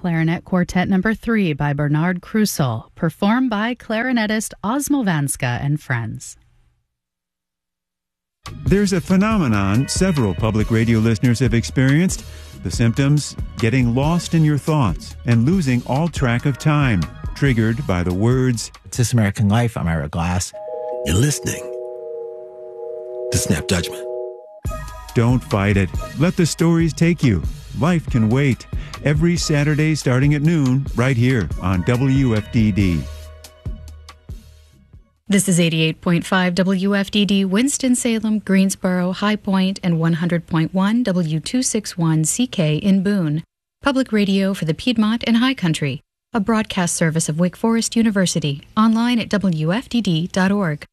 Clarinet Quartet No. 3 by Bernard Krusel, performed by clarinetist Osmo Vanska and friends. There's a phenomenon several public radio listeners have experienced. The symptoms: getting lost in your thoughts and losing all track of time, triggered by the words, "This American Life." I'm Ira Glass. You're listening to Snap Judgment. Don't fight it. Let the stories take you. Life can wait. Every Saturday starting at noon, right here on WFDD. This is 88.5 WFDD, Winston-Salem, Greensboro, High Point, and 100.1 W261CK in Boone. Public radio for the Piedmont and High Country. A broadcast service of Wake Forest University. Online at WFDD.org.